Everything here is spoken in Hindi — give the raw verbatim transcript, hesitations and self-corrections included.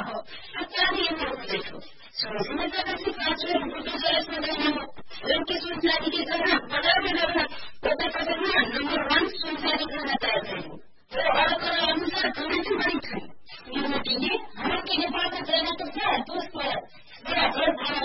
हो तो क्या नियम है देखो। सोचने का किसी पांच मिनट फोटो सरस में देना हो उनकी सूचना की करना बड़ा बड़ा पता करना नंबर वन सूचना दिखाना चाहते हैं तो और अनुसार कमेटी बनी थी ये हमें के नेपाल का कहना तो क्या है दोस्त बड़ा बड़ा